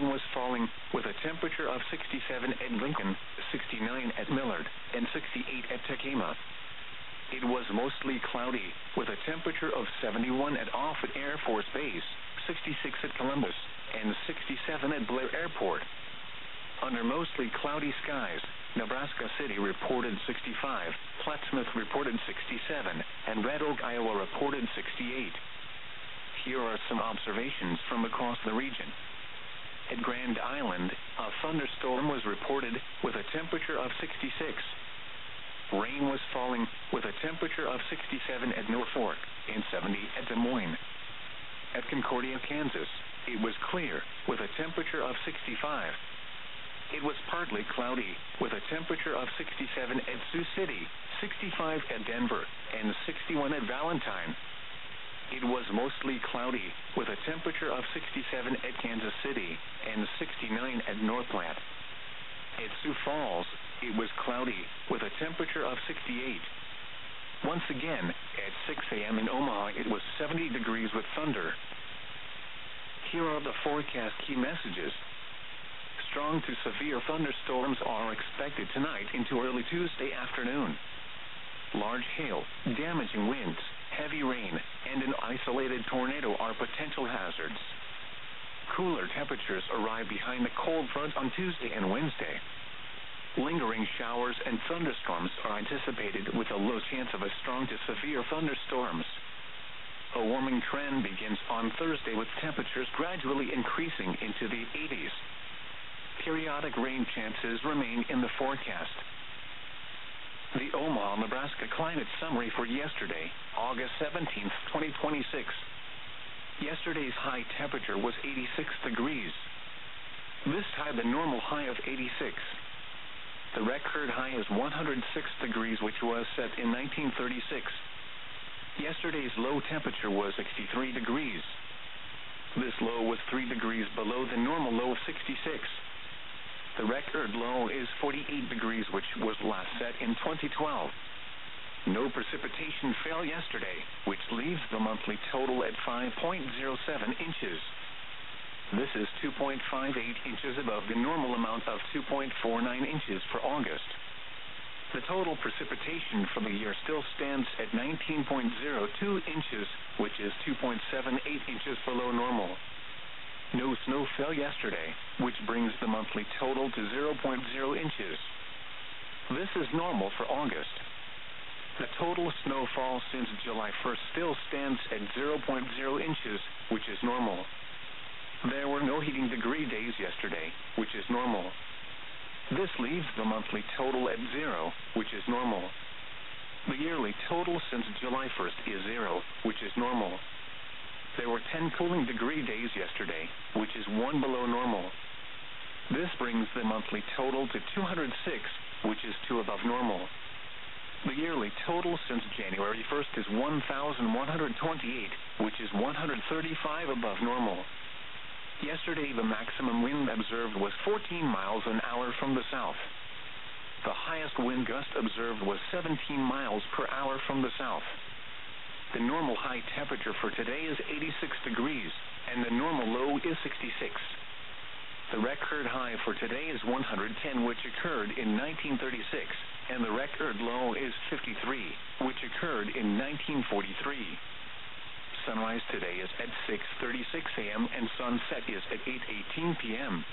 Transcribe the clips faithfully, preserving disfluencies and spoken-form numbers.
rain was falling, with a temperature of sixty-seven at Lincoln, sixty-nine at Millard, and sixty-eight at Tekema. It was mostly cloudy, with a temperature of seventy-one at Offutt Air Force Base, sixty-six at Columbus, and sixty-seven at Blair Airport. Under mostly cloudy skies, Nebraska City reported sixty-five, Plattsmouth reported sixty-seven, and Red Oak, Iowa reported sixty-eight. Here are some observations from across the region. At Grand Island, a thunderstorm was reported, with a temperature of sixty-six. Rain was falling, with a temperature of sixty-seven at Norfolk, and seventy at Des Moines. At Concordia, Kansas, it was clear, with a temperature of sixty-five. It was partly cloudy, with a temperature of sixty-seven at Sioux City, sixty-five at Denver, and sixty-one at Valentine. It was mostly cloudy, with a temperature of sixty-seven at Kansas City, and sixty-nine at North Platte. At Sioux Falls, it was cloudy, with a temperature of sixty-eight. Once again, at six a.m. in Omaha, it was seventy degrees with thunder. Here are the forecast key messages. Strong to severe thunderstorms are expected tonight into early Tuesday afternoon. Large hail, damaging winds, heavy rain, and an isolated tornado are potential hazards. Cooler temperatures arrive behind the cold front on Tuesday and Wednesday. Lingering showers and thunderstorms are anticipated, with a low chance of a strong to severe thunderstorms. A warming trend begins on Thursday, with temperatures gradually increasing into the eighties. Periodic rain chances remain in the forecast. The Omaha, Nebraska climate summary for yesterday, August seventeenth, twenty twenty-six. Yesterday's high temperature was eighty-six degrees. This tied the normal high of eighty-six. The record high is one hundred six degrees, which was set in nineteen thirty-six. Yesterday's low temperature was sixty-three degrees. This low was three degrees below the normal low of sixty-six. The record low is forty-eight degrees, which was last set in twenty twelve. No precipitation fell yesterday, which leaves the monthly total at five point zero seven inches. This is two point five eight inches above the normal amount of two point four nine inches for August. The total precipitation for the year still stands at nineteen point zero two inches, which is two point seven eight inches below normal. No snow fell yesterday, which brings the monthly total to zero point zero inches. This is normal for August. The total snowfall since July first still stands at zero point zero inches, which is normal. There were no heating degree days yesterday, which is normal. This leaves the monthly total at zero, which is normal. The yearly total since July first is zero, which is normal. There were ten cooling degree days yesterday, which is one below normal. This brings the monthly total to two hundred six, which is two above normal. The yearly total since January first is one thousand one hundred twenty-eight, which is one hundred thirty-five above normal. Yesterday, the maximum wind observed was fourteen miles an hour from the south. The highest wind gust observed was seventeen miles per hour from the south. The normal high temperature for today is eighty-six degrees, and the normal low is sixty-six. The record high for today is one hundred ten, which occurred in nineteen thirty-six, and the record low is fifty-three, which occurred in nineteen forty-three. Sunrise today is at six thirty-six a.m. and sunset is at eight eighteen p.m.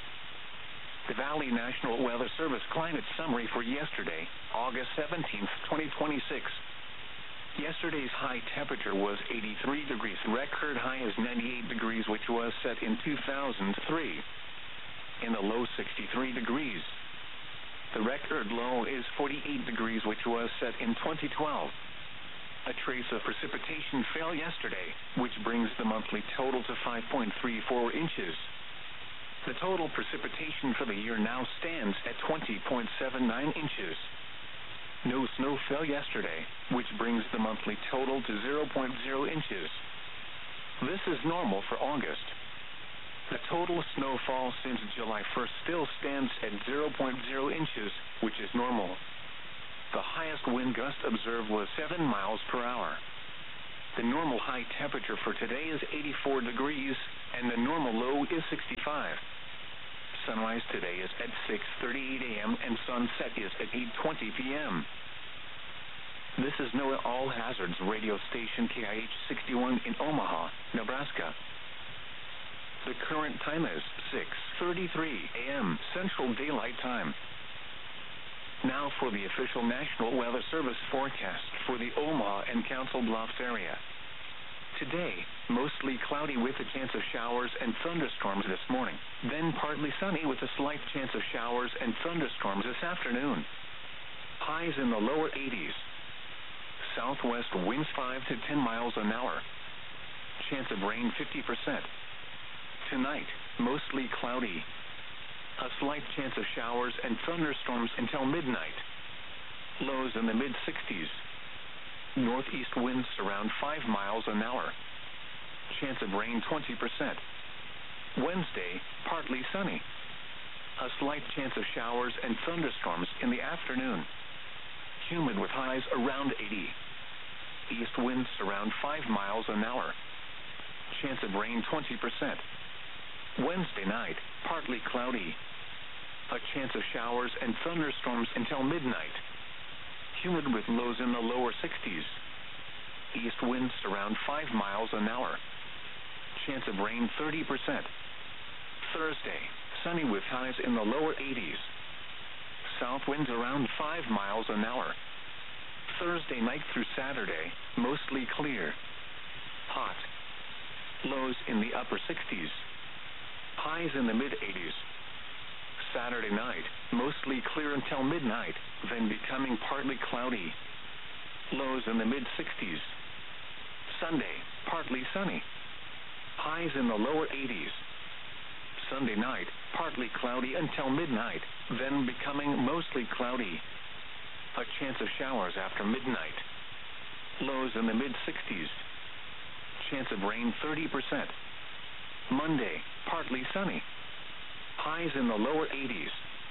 The Valley National Weather Service climate summary for yesterday, August seventeenth, twenty twenty-six. Yesterday's high temperature was eighty-three degrees. Record high is ninety-eight degrees, which was set in two thousand three. And the low sixty-three degrees. The record low is forty-eight degrees, which was set in twenty twelve. A trace of precipitation fell yesterday, which brings the monthly total to five point three four inches. The total precipitation for the year now stands at twenty point seven nine inches. No snow fell yesterday, which brings the monthly total to zero point zero inches. This is normal for August. The total snowfall since July first still stands at zero point zero inches, which is normal. The highest wind gust observed was seven miles per hour. The normal high temperature for today is eighty-four degrees, and the normal low is sixty-five. Sunrise today is at six thirty-eight a.m. and sunset is at eight twenty p.m. This is NOAA All Hazards radio station K I H sixty-one in Omaha, Nebraska. The current time is six thirty-three a.m. Central Daylight Time. Now for the official National Weather Service forecast for the Omaha and Council Bluffs area. Today, mostly cloudy with a chance of showers and thunderstorms this morning, then partly sunny with a slight chance of showers and thunderstorms this afternoon. Highs in the lower eighties. Southwest winds five to ten miles an hour. Chance of rain fifty percent. Tonight, mostly cloudy. A slight chance of showers and thunderstorms until midnight. Lows in the mid-sixties. Northeast winds around five miles an hour. Chance of rain twenty percent. Wednesday, partly sunny. A slight chance of showers and thunderstorms in the afternoon. Humid with highs around eighty. East winds around five miles an hour. Chance of rain twenty percent. Wednesday night, partly cloudy. A chance of showers and thunderstorms until midnight. Humid with lows in the lower sixties. East winds around five miles an hour. Chance of rain thirty percent. Thursday, sunny with highs in the lower eighties. South winds around five miles an hour. Thursday night through Saturday, mostly clear. Hot. Lows in the upper sixties. Highs in the mid-eighties. Saturday night, mostly clear until midnight, then becoming partly cloudy. Lows in the mid-sixties. Sunday, partly sunny. Highs in the lower eighties. Sunday night, partly cloudy until midnight, then becoming mostly cloudy. A chance of showers after midnight. Lows in the mid-sixties. Chance of rain thirty percent. Monday, partly sunny. Highs in the lower eighties.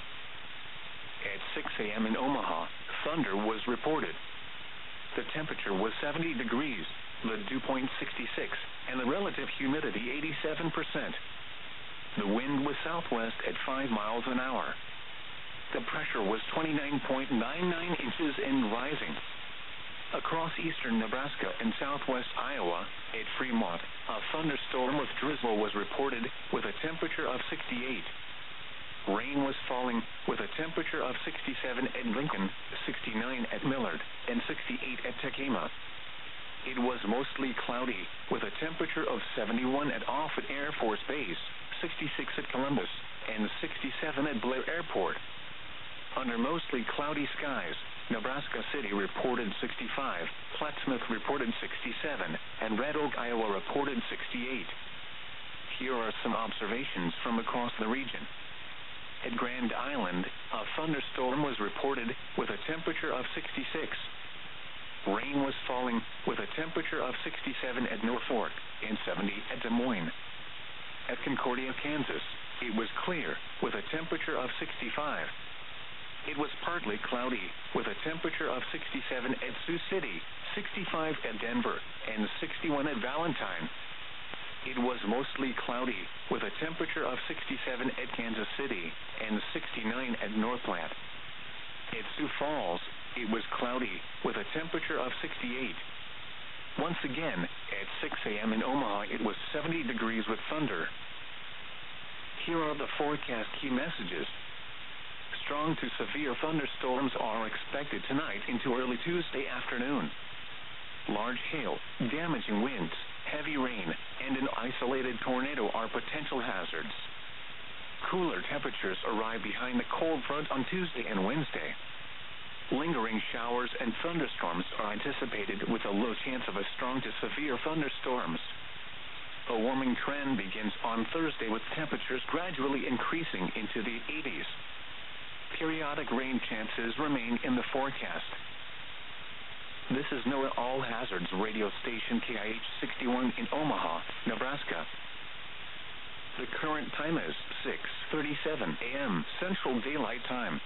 At six a.m. in Omaha, thunder was reported. The temperature was seventy degrees, the dew point sixty-six, and the relative humidity eighty-seven percent. The wind was southwest at five miles an hour. The pressure was twenty-nine point nine nine inches and rising. Across eastern Nebraska and southwest Iowa, at Fremont, a thunderstorm with drizzle was reported, with a temperature of sixty-eight. Rain was falling, with a temperature of sixty-seven at Lincoln, sixty-nine at Millard, and sixty-eight at Tekema. It was mostly cloudy, with a temperature of seventy-one at Offutt Air Force Base, sixty-six at Columbus, and sixty-seven at Blair Airport. Under mostly cloudy skies, Nebraska City reported sixty-five, Plattsmouth reported sixty-seven, and Red Oak, Iowa reported sixty-eight. Here are some observations from across the region. At Grand Island, a thunderstorm was reported, with a temperature of sixty-six. Rain was falling, with a temperature of sixty-seven at Norfolk, and seventy at Des Moines. At Concordia, Kansas, it was clear, with a temperature of sixty-five. It was partly cloudy, with a temperature of sixty-seven at Sioux City, sixty-five at Denver, and sixty-one at Valentine. It was mostly cloudy, with a temperature of sixty-seven at Kansas City, and sixty-nine at Northland. At Sioux Falls, it was cloudy, with a temperature of sixty-eight. Once again, at six a.m. in Omaha, it was seventy degrees with thunder. Here are the forecast key messages. Strong to severe thunderstorms are expected tonight into early Tuesday afternoon. Large hail, damaging winds, heavy rain, and an isolated tornado are potential hazards. Cooler temperatures arrive behind the cold front on Tuesday and Wednesday. Lingering showers and thunderstorms are anticipated, with a low chance of a strong to severe thunderstorms. A warming trend begins on Thursday, with temperatures gradually increasing into the eighties. Periodic rain chances remain in the forecast. This is NOAA All Hazards radio station K I H sixty-one in Omaha, Nebraska. The current time is six thirty-seven a.m. Central Daylight Time.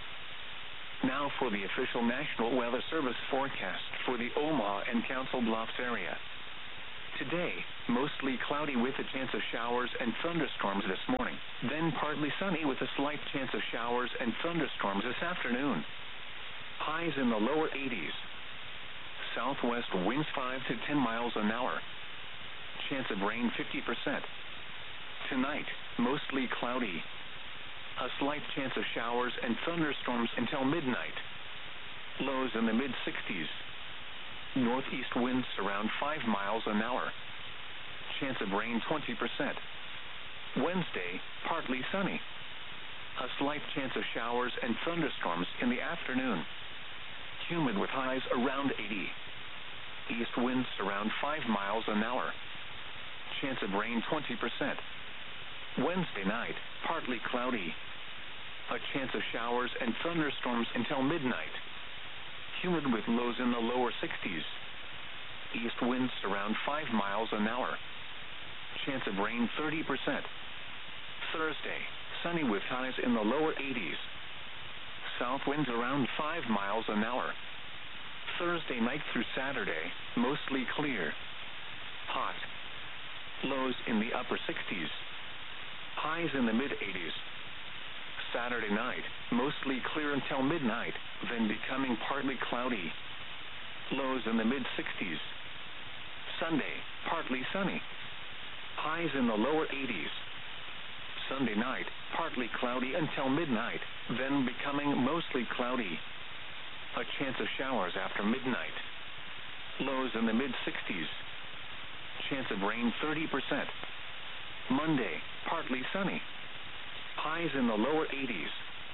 Now for the official National Weather Service forecast for the Omaha and Council Bluffs area. Today, mostly cloudy with a chance of showers and thunderstorms this morning, then partly sunny with a slight chance of showers and thunderstorms this afternoon. Highs in the lower eighties. Southwest winds five to ten miles an hour. Chance of rain fifty percent. Tonight, mostly cloudy. A slight chance of showers and thunderstorms until midnight. Lows in the mid-sixties. Northeast winds around five miles an hour. Chance of rain twenty percent. Wednesday, partly sunny. A slight chance of showers and thunderstorms in the afternoon. Humid with highs around eighty. East winds around five miles an hour. Chance of rain twenty percent. Wednesday night, partly cloudy. A chance of showers and thunderstorms until midnight. Humid with lows in the lower sixties. East winds around five miles an hour. Chance of rain thirty percent. Thursday, sunny with highs in the lower eighties. South winds around five miles an hour. Thursday night through Saturday, mostly clear. Hot. Lows in the upper sixties. Highs in the mid-eighties. Saturday night, mostly clear until midnight, then becoming partly cloudy. Lows in the mid-sixties. Sunday, partly sunny. Highs in the lower eighties. Sunday night, partly cloudy until midnight, then becoming mostly cloudy. A chance of showers after midnight. Lows in the mid-sixties. Chance of rain thirty percent. Monday, partly sunny. Highs in the lower eighties.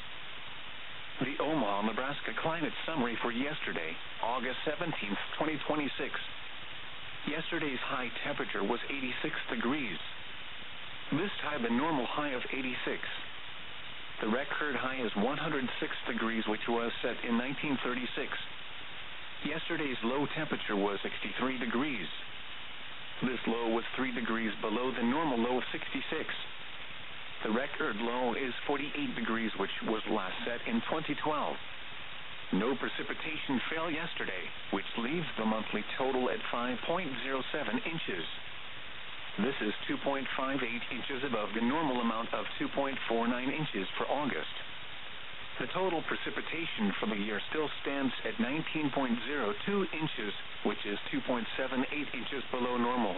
The Omaha, Nebraska climate summary for yesterday, August seventeenth, twenty twenty-six. Yesterday's high temperature was eighty-six degrees. This time the normal high of eighty-six. The record high is one hundred six degrees, which was set in nineteen thirty-six. Yesterday's low temperature was sixty-three degrees. This low was three degrees below the normal low of sixty-six. The record low is forty-eight degrees, which was last set in twenty twelve. No precipitation fell yesterday, which leaves the monthly total at five point zero seven inches. This is two point five eight inches above the normal amount of two point four nine inches for August. The total precipitation for the year still stands at nineteen point zero two inches, which is two point seven eight inches below normal.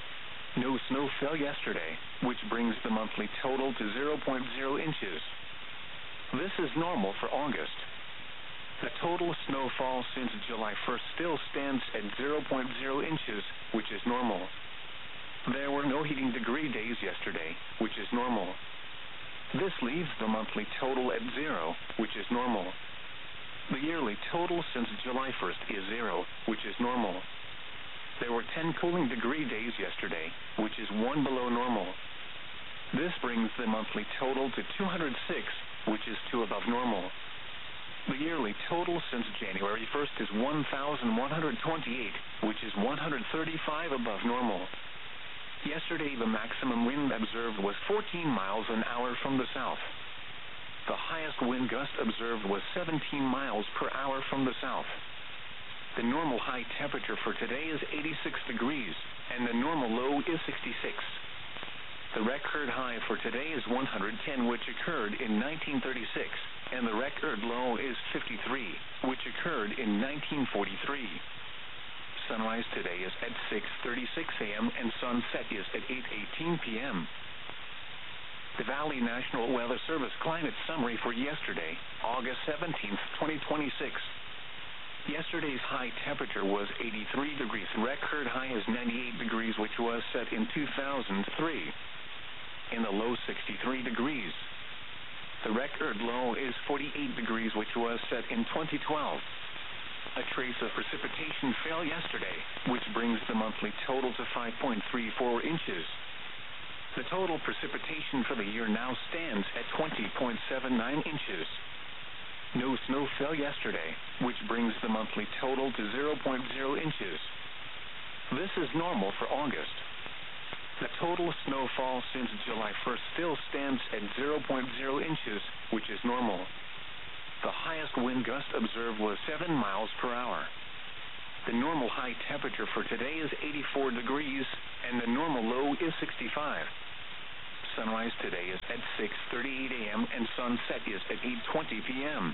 No snow fell yesterday, which brings the monthly total to zero point zero inches. This is normal for August. The total snowfall since July first still stands at zero point zero inches, which is normal. There were no heating degree days yesterday, which is normal. This leaves the monthly total at zero, which is normal. The yearly total since July first is zero, which is normal. There were ten cooling degree days yesterday, which is one below normal. This brings the monthly total to two hundred six, which is two above normal. The yearly total since January first is one thousand one hundred twenty-eight, which is one hundred thirty-five above normal. Yesterday, the maximum wind observed was fourteen miles an hour from the south. The highest wind gust observed was seventeen miles per hour from the south. The normal high temperature for today is eighty-six degrees, and the normal low is sixty-six. The record high for today is one hundred ten, which occurred in nineteen thirty-six, and the record low is fifty-three, which occurred in nineteen forty-three. Sunrise today is at six thirty-six a.m. and sunset is at eight eighteen p.m. The Valley National Weather Service climate summary for yesterday, August seventeenth, twenty twenty-six. Yesterday's high temperature was eighty-three degrees. Record high is ninety-eight degrees, which was set in two thousand three. In the low, sixty-three degrees. The record low is forty-eight degrees, which was set in twenty twelve. A trace of precipitation fell yesterday, which brings the monthly total to five point three four inches. The total precipitation for the year now stands at twenty point seven nine inches. No snow fell yesterday, which brings the monthly total to zero point zero inches. This is normal for August. The total snowfall since July first still stands at zero point zero inches, which is normal. The highest wind gust observed was seven miles per hour. The normal high temperature for today is eighty-four degrees, and the normal low is sixty-five. Sunrise today is at six thirty-eight a.m. and sunset is at eight twenty p.m.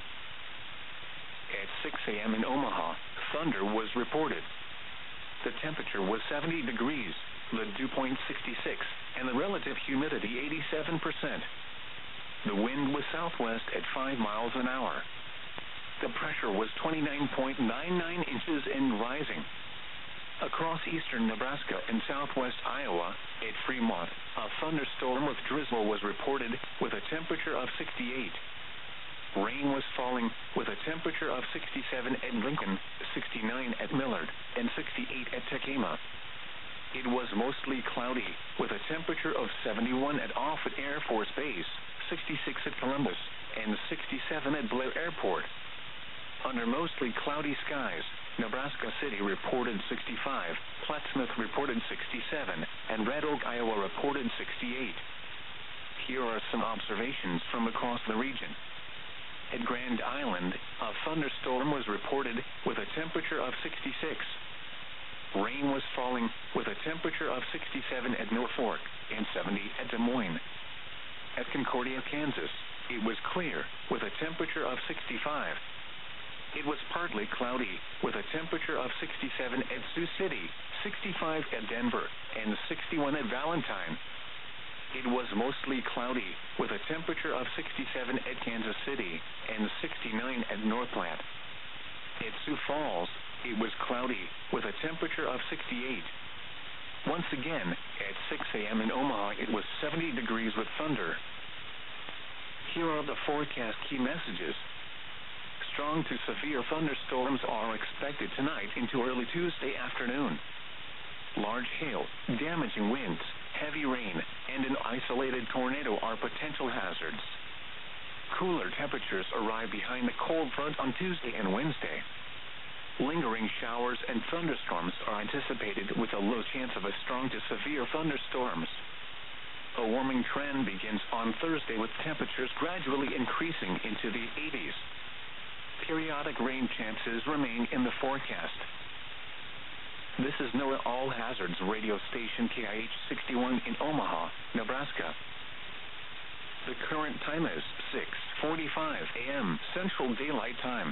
At six a.m. in Omaha, thunder was reported. The temperature was seventy degrees, the dew point sixty-six, and the relative humidity eighty-seven percent. The wind was southwest at five miles an hour. The pressure was twenty-nine point nine nine inches and rising. Across eastern Nebraska and southwest Iowa, at Fremont, a thunderstorm with drizzle was reported, with a temperature of sixty-eight. Rain was falling, with a temperature of sixty-seven at Lincoln, sixty-nine at Millard, and sixty-eight at Tekema. It was mostly cloudy, with a temperature of seventy-one at Offutt Air Force Base, sixty-six at Columbus, and sixty-seven at Blair Airport. Under mostly cloudy skies, Nebraska City reported sixty-five, Plattsmouth reported sixty-seven, and Red Oak, Iowa reported sixty-eight. Here are some observations from across the region. At Grand Island, a thunderstorm was reported, with a temperature of sixty-six. Rain was falling, with a temperature of sixty-seven at Norfolk, and seventy at Des Moines. At Concordia, Kansas, it was clear, with a temperature of sixty-five. It was partly cloudy, with a temperature of sixty-seven at Sioux City, sixty-five at Denver, and sixty-one at Valentine. It was mostly cloudy, with a temperature of sixty-seven at Kansas City, and sixty-nine at North Platte. At Sioux Falls, it was cloudy, with a temperature of sixty-eight. Once again, at six a.m. in Omaha, it was seventy degrees with thunder. Here are the forecast key messages. Strong to severe thunderstorms are expected tonight into early Tuesday afternoon. Large hail, damaging winds, heavy rain, and an isolated tornado are potential hazards. Cooler temperatures arrive behind the cold front on Tuesday and Wednesday. Lingering showers and thunderstorms are anticipated, with a low chance of a strong to severe thunderstorms. A warming trend begins on Thursday, with temperatures gradually increasing into the eighties. Periodic rain chances remain in the forecast. This is NOAA All Hazards radio station K I H sixty-one in Omaha, Nebraska. The current time is six forty-five a.m. Central Daylight Time.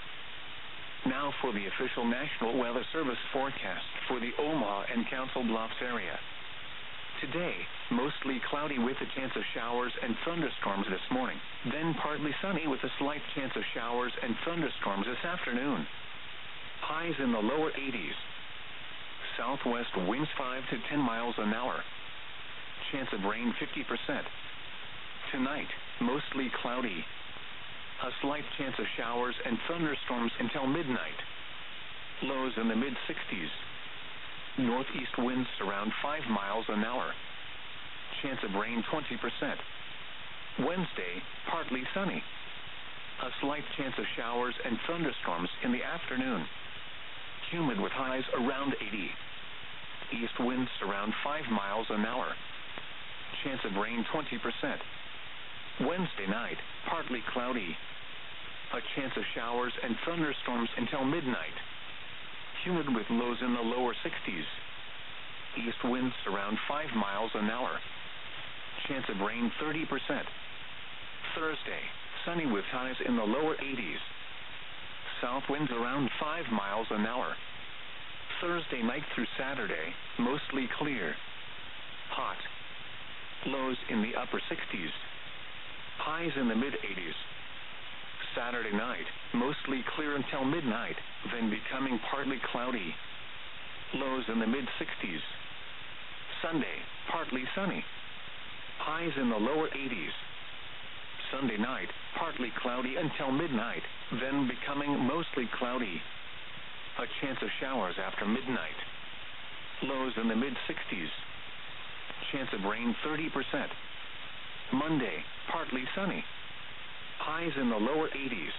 Now for the official National Weather Service forecast for the Omaha and Council Bluffs area. Today, mostly cloudy with a chance of showers and thunderstorms this morning, then partly sunny with a slight chance of showers and thunderstorms this afternoon. Highs in the lower eighties. Southwest winds five to ten miles an hour. Chance of rain fifty percent. Tonight, mostly cloudy. A slight chance of showers and thunderstorms until midnight. Lows in the mid-sixties. Northeast winds around five miles an hour. Chance of rain twenty percent. Wednesday, partly sunny. A slight chance of showers and thunderstorms in the afternoon. Humid with highs around eighty. East winds around five miles an hour. Chance of rain twenty percent. Wednesday night, partly cloudy. A chance of showers and thunderstorms until midnight. Humid with lows in the lower sixties. East winds around five miles an hour. Chance of rain thirty percent. Thursday, sunny with highs in the lower eighties. South winds around five miles an hour. Thursday night through Saturday, mostly clear. Hot. Lows in the upper sixties. Highs in the mid-eighties. Saturday night, mostly clear until midnight, then becoming partly cloudy. Lows in the mid-sixties. Sunday, partly sunny. Highs in the lower eighties. Sunday night, partly cloudy until midnight, then becoming mostly cloudy. A chance of showers after midnight. Lows in the mid-sixties. Chance of rain thirty percent. Monday, partly sunny. Highs in the lower eighties.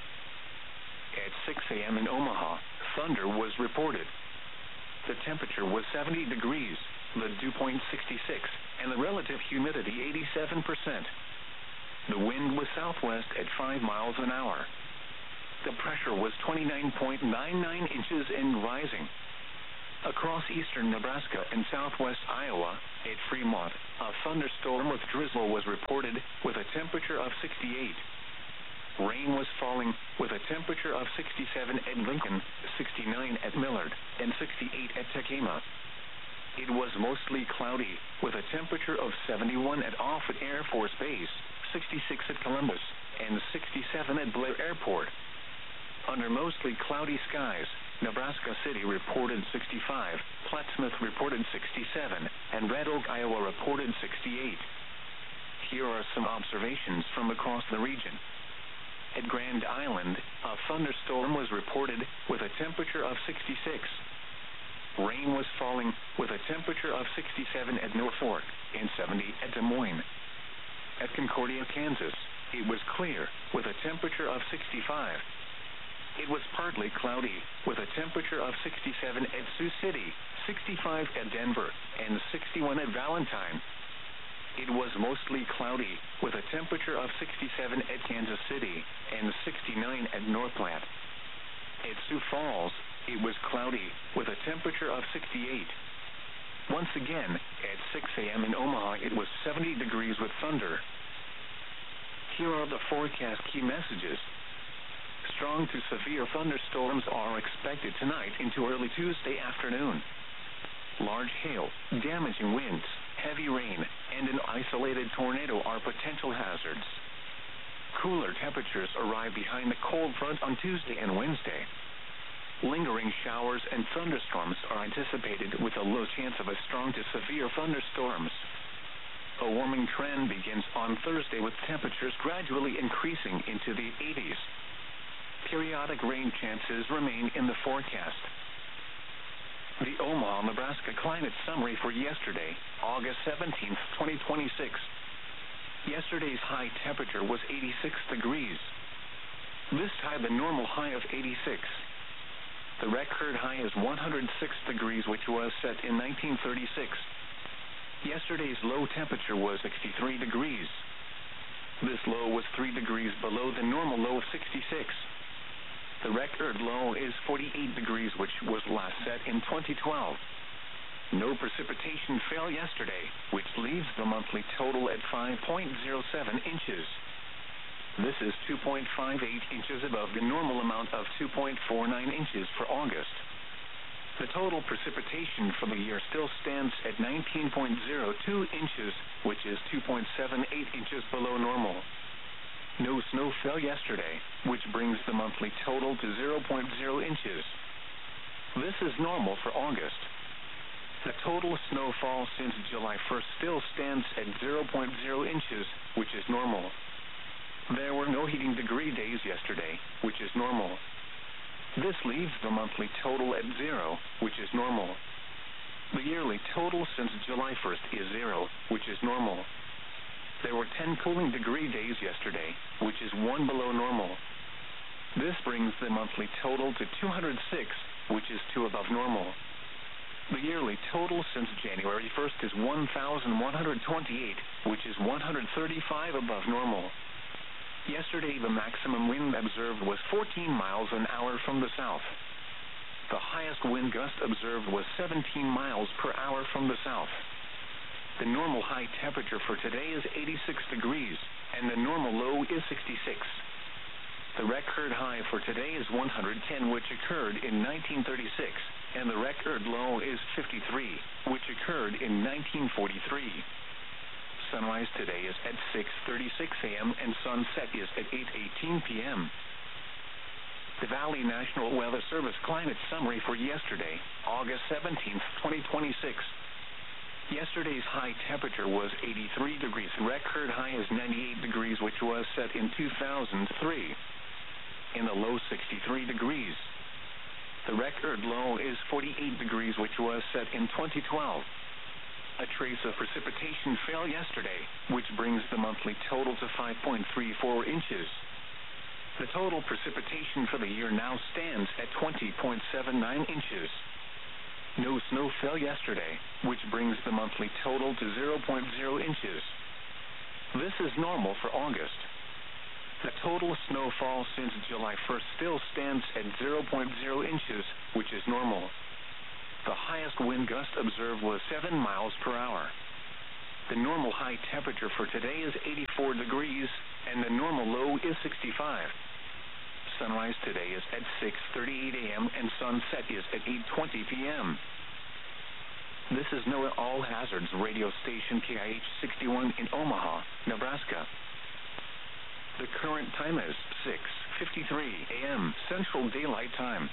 At six a.m. in Omaha, thunder was reported. The temperature was seventy degrees, the dew point sixty-six, and the relative humidity eighty-seven percent. The wind was southwest at five miles an hour. The pressure was twenty-nine point nine nine inches and rising. Across eastern Nebraska and southwest Iowa, at Fremont, a thunderstorm with drizzle was reported, with a temperature of sixty-eight. Rain was falling, with a temperature of sixty-seven at Lincoln, sixty-nine at Millard, and sixty-eight at Tekema. It was mostly cloudy, with a temperature of seventy-one at Offutt Air Force Base, sixty-six at Columbus, and sixty-seven at Blair Airport. Under mostly cloudy skies, Nebraska City reported sixty-five, Plattsmouth reported sixty-seven, and Red Oak, Iowa reported sixty-eight. Here are some observations from across the region. At Grand Island, a thunderstorm was reported, with a temperature of sixty-six. Rain was falling, with a temperature of sixty-seven at Norfolk, and seventy at Des Moines. At Concordia, Kansas, it was clear, with a temperature of sixty-five. It was partly cloudy, with a temperature of sixty-seven at Sioux City, sixty-five at Denver, and sixty-one at Valentine. It was mostly cloudy, with a temperature of sixty-seven at Kansas City, and sixty-nine at North Platte. At Sioux Falls, it was cloudy, with a temperature of sixty-eight. Once again, at six a m in Omaha it was seventy degrees with thunder. Here are the forecast key messages. Strong to severe thunderstorms are expected tonight into early Tuesday afternoon. Large hail, damaging winds, heavy rain, and an isolated tornado are potential hazards. Cooler temperatures arrive behind the cold front on Tuesday and Wednesday. Lingering showers and thunderstorms are anticipated, with a low chance of a strong to severe thunderstorms. A warming trend begins on Thursday, with temperatures gradually increasing into the eighties. Periodic rain chances remain in the forecast. The Omaha, Nebraska climate summary for yesterday, August seventeenth, twenty twenty-six. Yesterday's high temperature was eighty-six degrees. This tied the normal high of eighty-six. The record high is one hundred six degrees, which was set in nineteen thirty-six. Yesterday's low temperature was sixty-three degrees. This low was three degrees below the normal low of sixty-six. The record low is forty-eight degrees, which was last set in twenty twelve. No precipitation fell yesterday, which leaves the monthly total at five point zero seven inches. This is two point five eight inches above the normal amount of two point four nine inches for August. The total precipitation for the year still stands at nineteen point zero two inches, which is two point seven eight inches below normal. No snow fell yesterday, which brings the monthly total to zero point zero inches. This is normal for August. The total snowfall since July first still stands at zero point zero inches, which is normal. There were no heating degree days yesterday, which is normal. This leaves the monthly total at zero, which is normal. The yearly total since July first is zero, which is normal. There were ten cooling degree days yesterday, which is one below normal. This brings the monthly total to two hundred six, which is two above normal. The yearly total since January first is one thousand one hundred twenty-eight, which is one hundred thirty-five above normal. Yesterday the maximum wind observed was fourteen miles an hour from the south. The highest wind gust observed was seventeen miles per hour from the south. The normal high temperature for today is eighty-six degrees, and the normal low is sixty-six. The record high for today is one hundred ten, which occurred in nineteen thirty-six, and the record low is fifty-three, which occurred in nineteen forty-three. Sunrise today is at six thirty-six a m and sunset is at eight eighteen p m The Valley National Weather Service climate summary for yesterday, August seventeenth, twenty twenty-six. Yesterday's high temperature was eighty-three degrees. Record high is ninety-eight degrees, which was set in two thousand three. In the low, sixty-three degrees. The record low is forty-eight degrees, which was set in twenty twelve. A trace of precipitation fell yesterday, which brings the monthly total to five point three four inches. The total precipitation for the year now stands at twenty point seven nine inches. No snow fell yesterday, which brings the monthly total to zero point zero inches. This is normal for August. The total snowfall since July first still stands at zero point zero inches, which is normal. The highest wind gust observed was seven miles per hour. The normal high temperature for today is eighty-four degrees, and the normal low is sixty-five. Sunrise today is at six thirty-eight a.m. and sunset is at eight twenty p.m. This is NOAA All Hazards radio station K I H sixty-one in Omaha, Nebraska. The current time is six fifty-three a.m. Central Daylight Time.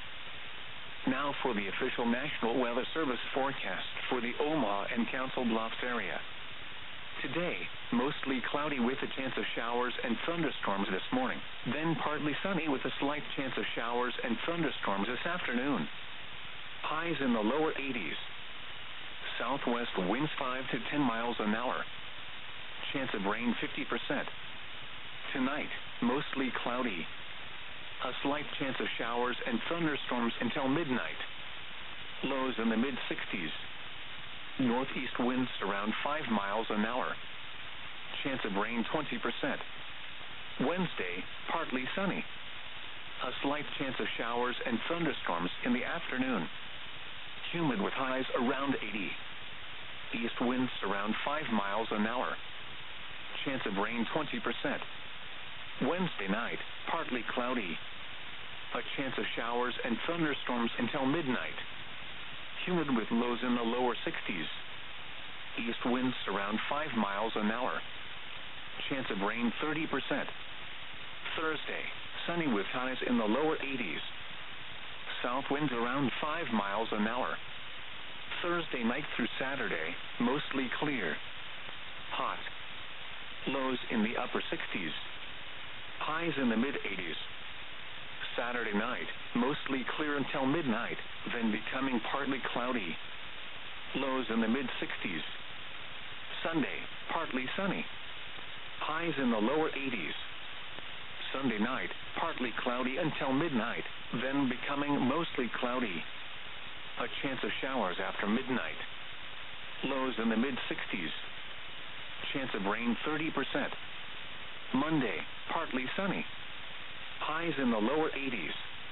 Now for the official National Weather Service forecast for the Omaha and Council Bluffs area. Today, mostly cloudy with a chance of showers and thunderstorms this morning, then partly sunny with a slight chance of showers and thunderstorms this afternoon. Highs in the lower eighties. Southwest winds five to ten miles an hour. Chance of rain fifty percent. Tonight, mostly cloudy. A slight chance of showers and thunderstorms until midnight. Lows in the mid sixties. Northeast winds around five miles an hour. Chance of rain twenty percent. Wednesday, partly sunny. A slight chance of showers and thunderstorms in the afternoon. Humid with highs around eighty. East winds around five miles an hour. Chance of rain twenty percent. Wednesday night, partly cloudy. A chance of showers and thunderstorms until midnight. Humid with lows in the lower sixties. East winds around five miles an hour. Chance of rain thirty percent. Thursday, sunny with highs in the lower eighties. South winds around five miles an hour. Thursday night through Saturday, mostly clear. Hot. Lows in the upper sixties. Highs in the mid eighties. Saturday night, mostly clear until midnight, then becoming partly cloudy. Lows in the mid sixties. Sunday, partly sunny. Highs in the lower eighties. Sunday night, partly cloudy until midnight, then becoming mostly cloudy. A chance of showers after midnight. Lows in the mid sixties. Chance of rain thirty percent. Monday, partly sunny. Highs in the lower eighties.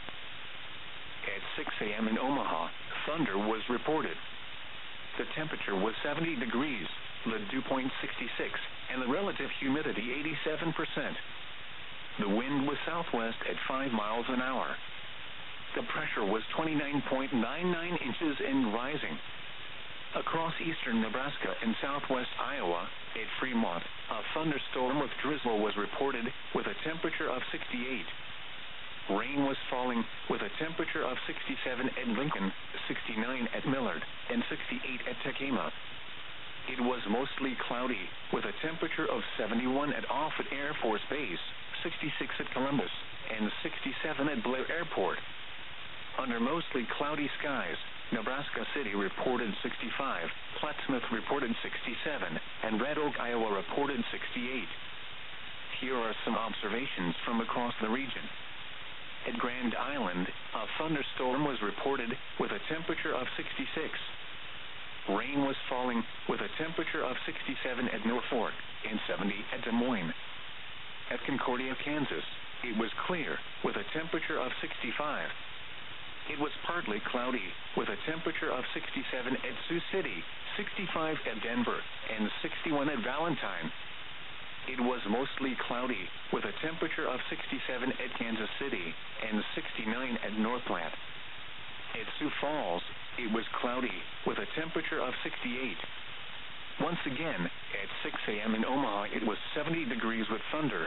At six a.m. in Omaha, thunder was reported. The temperature was seventy degrees, the dew point sixty-six, and the relative humidity eighty-seven percent. The wind was southwest at five miles an hour. The pressure was twenty-nine point nine nine inches and rising. Across eastern Nebraska and southwest Iowa, at Fremont, a thunderstorm with drizzle was reported, with a temperature of sixty-eight. Rain was falling, with a temperature of sixty-seven at Lincoln, sixty-nine at Millard, and sixty-eight at Tekema. It was mostly cloudy, with a temperature of seventy-one at Offutt Air Force Base, sixty-six at Columbus, and sixty-seven at Blair Airport. Under mostly cloudy skies, Nebraska City reported sixty-five, Plattsmouth reported sixty-seven, and Red Oak, Iowa reported sixty-eight. Here are some observations from across the region. At Grand Island, a thunderstorm was reported, with a temperature of sixty-six. Rain was falling, with a temperature of sixty-seven at Norfolk, and seventy at Des Moines. At Concordia, Kansas, it was clear, with a temperature of sixty-five. It was partly cloudy, with a temperature of sixty-seven at Sioux City, sixty-five at Denver, and sixty-one at Valentine. It was mostly cloudy, with a temperature of sixty-seven at Kansas City, and sixty-nine at Northland. At Sioux Falls, it was cloudy, with a temperature of sixty-eight. Once again, at six a.m. in Omaha, it was seventy degrees with thunder.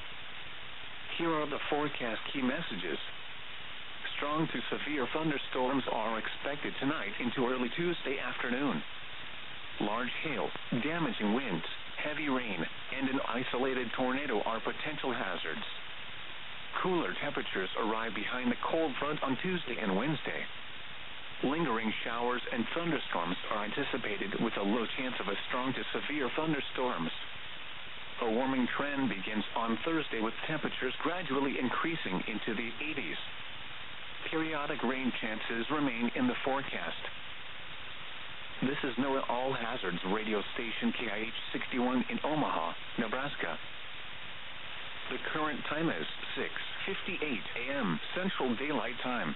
Here are the forecast key messages. Strong to severe thunderstorms are expected tonight into early Tuesday afternoon. Large hail, damaging winds, heavy rain, and an isolated tornado are potential hazards. Cooler temperatures arrive behind the cold front on Tuesday and Wednesday. Lingering showers and thunderstorms are anticipated, with a low chance of a strong to severe thunderstorms. A warming trend begins on Thursday, with temperatures gradually increasing into the eighties. Periodic rain chances remain in the forecast. This is NOAA All Hazards radio station K I H sixty-one in Omaha, Nebraska. The current time is six fifty-eight a m Central Daylight Time.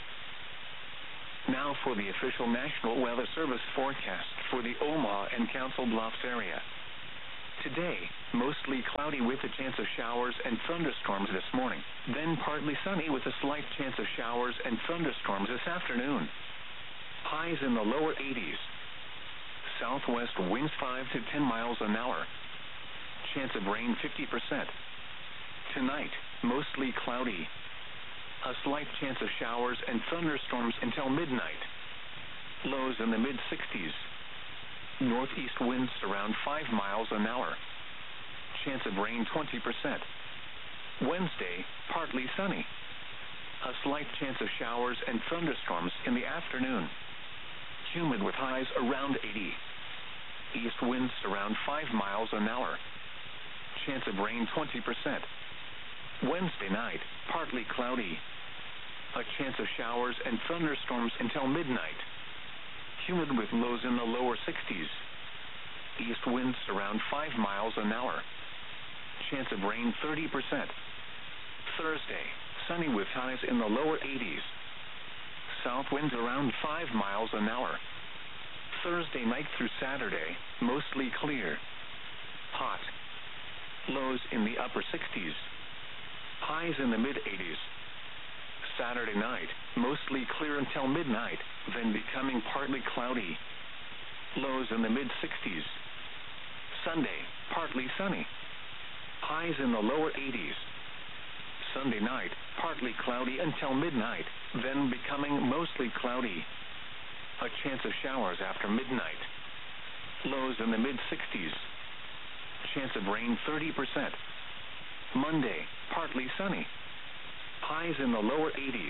Now for the official National Weather Service forecast for the Omaha and Council Bluffs area. Today, mostly cloudy with a chance of showers and thunderstorms this morning, then partly sunny with a slight chance of showers and thunderstorms this afternoon. Highs in the lower eighties. Southwest winds five to ten miles an hour. Chance of rain fifty percent. Tonight, mostly cloudy. A slight chance of showers and thunderstorms until midnight. Lows in the mid-sixties. Northeast winds around five miles an hour. Chance of rain twenty percent. Wednesday, partly sunny. A slight chance of showers and thunderstorms in the afternoon. Humid with highs around eighty. East winds around five miles an hour. Chance of rain twenty percent. Wednesday night, partly cloudy. A chance of showers and thunderstorms until midnight. Humid with lows in the lower sixties. East winds around five miles an hour. Chance of rain thirty percent. Thursday, sunny with highs in the lower eighties. South winds around five miles an hour. Thursday night through Saturday, mostly clear. Hot. Lows in the upper sixties. Highs in the mid-eighties. Saturday night, mostly clear until midnight, then becoming partly cloudy. Lows in the mid-sixties. Sunday, partly sunny. Highs in the lower eighties. Sunday night, partly cloudy until midnight, then becoming mostly cloudy. A chance of showers after midnight. Lows in the mid-sixties. Chance of rain thirty percent. Monday, partly sunny. Highs in the lower eighties.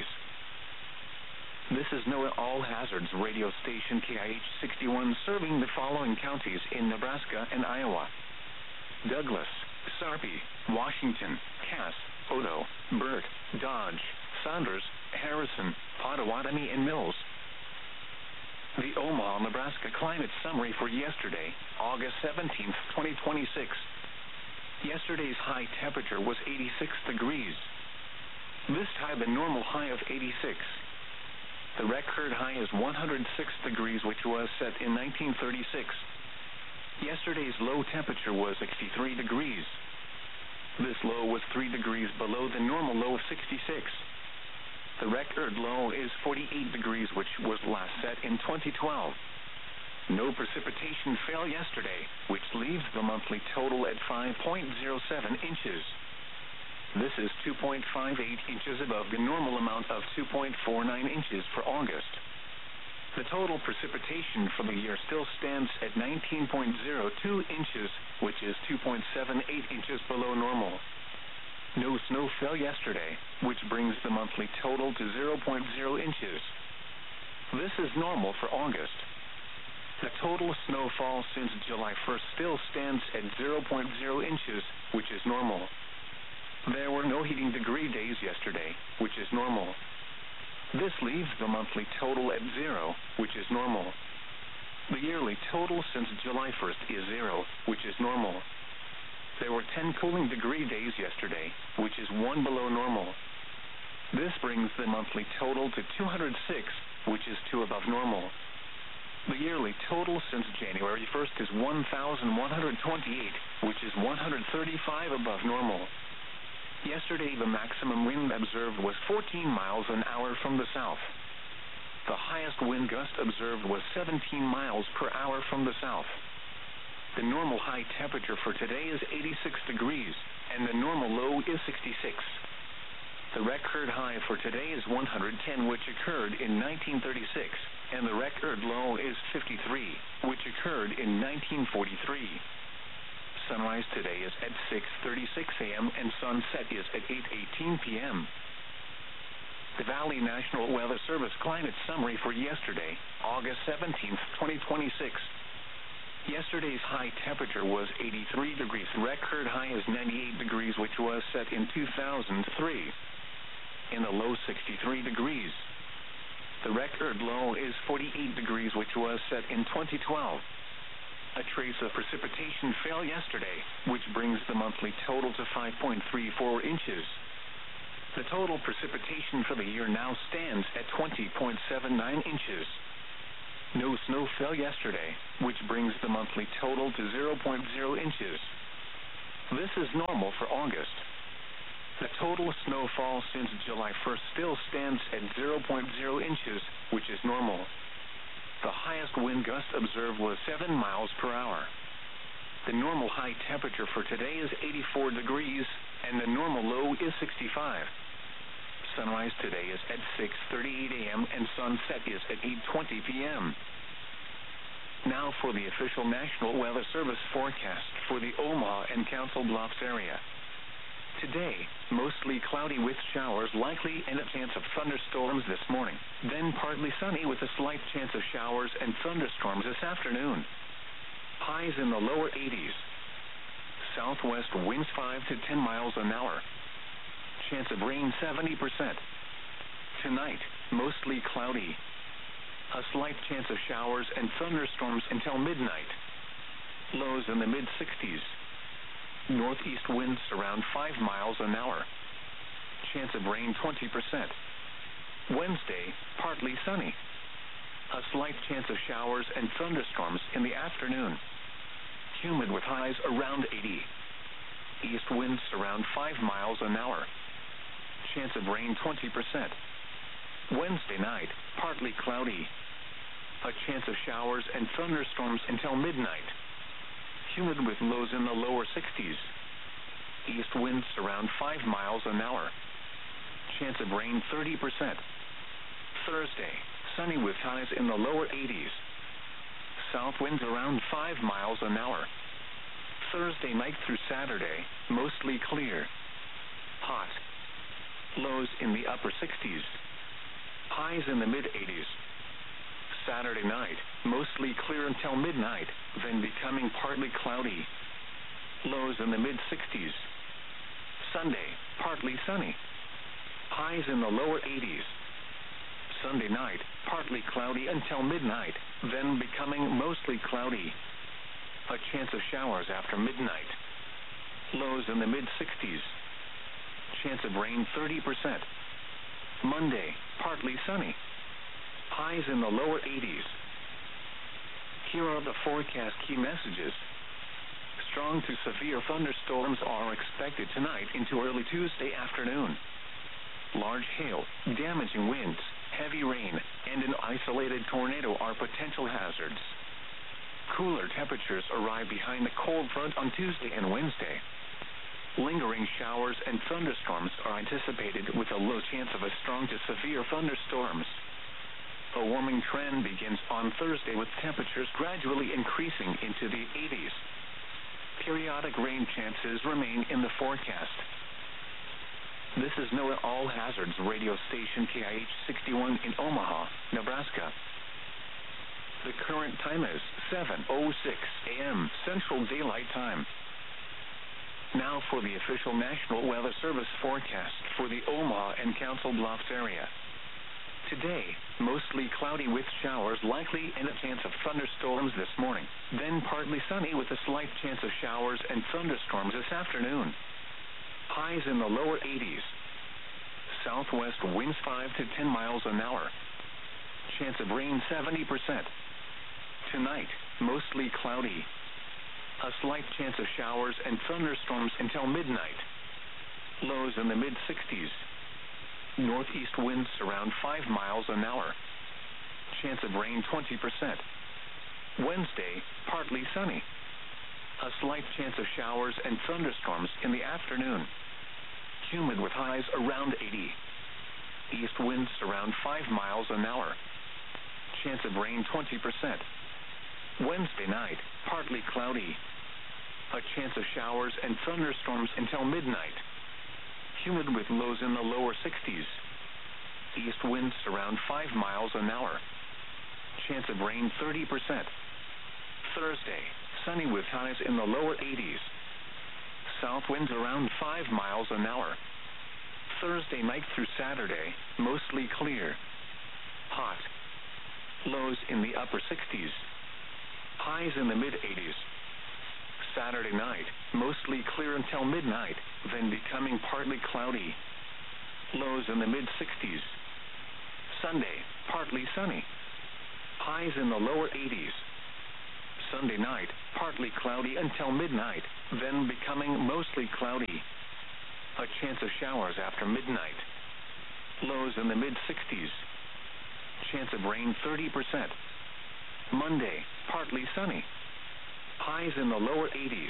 This is NOAA All Hazards radio station K I H sixty-one serving the following counties in Nebraska and Iowa: Douglas, Sarpy, Washington, Cass, Odo, Burt, Dodge, Saunders, Harrison, Pottawatomie, and Mills. The Omaha, Nebraska climate summary for yesterday, August seventeenth, twenty twenty-six. Yesterday's high temperature was eighty-six degrees. This had the normal high of eighty-six. The record high is one hundred six degrees, which was set in nineteen thirty-six. Yesterday's low temperature was sixty-three degrees. This low was three degrees below the normal low of sixty-six. The record low is forty-eight degrees, which was last set in twenty twelve. No precipitation fell yesterday, which leaves the monthly total at five point zero seven inches. This is two point five eight inches above the normal amount of two point four nine inches for August. The total precipitation for the year still stands at nineteen point zero two inches, which is two point seven eight inches below normal. No snow fell yesterday, which brings the monthly total to zero point zero inches. This is normal for August. The total snowfall since July first still stands at zero point zero inches, which is normal. There were no heating degree days yesterday, which is normal. This leaves the monthly total at zero, which is normal. The yearly total since July first is zero, which is normal. There were ten cooling degree days yesterday, which is one below normal. This brings the monthly total to two hundred six, which is two above normal. The yearly total since January first is one thousand one hundred twenty-eight, which is one hundred thirty-five above normal. Yesterday, the maximum wind observed was fourteen miles an hour from the south. The highest wind gust observed was seventeen miles per hour from the south. The normal high temperature for today is eighty-six degrees, and the normal low is sixty-six. The record high for today is one hundred ten, which occurred in nineteen thirty-six, and the record low is fifty-three, which occurred in nineteen forty-three. Sunrise today is at six thirty-six a m and sunset is at eight eighteen p m The Valley National Weather Service climate summary for yesterday, August seventeenth, twenty twenty-six. Yesterday's high temperature was eighty-three degrees. Record high is ninety-eight degrees, which was set in two thousand three. In the low, sixty-three degrees. The record low is forty-eight degrees, which was set in twenty twelve. A trace of precipitation fell yesterday, which brings the monthly total to five point three four inches. The total precipitation for the year now stands at twenty point seven nine inches. No snow fell yesterday, which brings the monthly total to zero point zero inches. This is normal for August. The total snowfall since July first still stands at zero point zero inches, which is normal. The highest wind gust observed was seven miles per hour. The normal high temperature for today is eighty-four degrees, and the normal low is sixty-five. Sunrise today is at six thirty-eight a.m. and sunset is at eight twenty p.m. Now for the official National Weather Service forecast for the Omaha and Council Bluffs area. Today, mostly cloudy with showers likely and a chance of thunderstorms this morning. Then partly sunny with a slight chance of showers and thunderstorms this afternoon. Highs in the lower eighties. Southwest winds five to ten miles an hour. Chance of rain seventy percent. Tonight, mostly cloudy. A slight chance of showers and thunderstorms until midnight. Lows in the mid-sixties. Northeast winds around five miles an hour. Chance of rain twenty percent. Wednesday, partly sunny. A slight chance of showers and thunderstorms in the afternoon. Humid with highs around eighty. East winds around five miles an hour. Chance of rain twenty percent. Wednesday night, partly cloudy. A chance of showers and thunderstorms until midnight. Humid with lows in the lower sixties. East winds around five miles an hour. Chance of rain thirty percent. Thursday, sunny with highs in the lower eighties. South winds around five miles an hour. Thursday night through Saturday, mostly clear. Hot. Lows in the upper sixties. Highs in the mid-eighties. Saturday night, mostly clear until midnight, then becoming partly cloudy. Lows in the mid-sixties. Sunday, partly sunny. Highs in the lower eighties. Sunday night, partly cloudy until midnight, then becoming mostly cloudy. A chance of showers after midnight. Lows in the mid-sixties. Chance of rain thirty percent. Monday, partly sunny. Highs in the lower eighties. Here are the forecast key messages. Strong to severe thunderstorms are expected tonight into early Tuesday afternoon. Large hail, damaging winds, heavy rain, and an isolated tornado are potential hazards. Cooler temperatures arrive behind the cold front on Tuesday and Wednesday. Lingering showers and thunderstorms are anticipated with a low chance of a strong to severe thunderstorms. A warming trend begins on Thursday with temperatures gradually increasing into the eighties. Periodic rain chances remain in the forecast. This is NOAA All Hazards radio station K I H sixty-one in Omaha, Nebraska. The current time is seven oh six a.m. Central Daylight Time. Now for the official National Weather Service forecast for the Omaha and Council Bluffs area. Today, mostly cloudy with showers likely and a chance of thunderstorms this morning. Then partly sunny with a slight chance of showers and thunderstorms this afternoon. Highs in the lower eighties. Southwest winds five to ten miles an hour. Chance of rain seventy percent. Tonight, mostly cloudy. A slight chance of showers and thunderstorms until midnight. Lows in the mid-sixties. Northeast winds around five miles an hour. Chance of rain twenty percent. Wednesday, partly sunny. A slight chance of showers and thunderstorms in the afternoon. Humid with highs around eighty. East winds around five miles an hour. Chance of rain twenty percent. Wednesday night, partly cloudy. A chance of showers and thunderstorms until midnight. Humid with lows in the lower sixties. East winds around five miles an hour. Chance of rain thirty percent. Thursday, sunny with highs in the lower eighties. South winds around five miles an hour. Thursday night through Saturday, mostly clear. Hot. Lows in the upper sixties. highs in the mid eighties. Saturday night, mostly clear until midnight, then becoming partly cloudy. Lows in the mid sixties. Sunday, partly sunny. Highs in the lower eighties. Sunday night, partly cloudy until midnight, then becoming mostly cloudy. A chance of showers after midnight. Lows in the mid sixties. Chance of rain thirty percent. Monday, partly sunny. Highs in the lower eighties.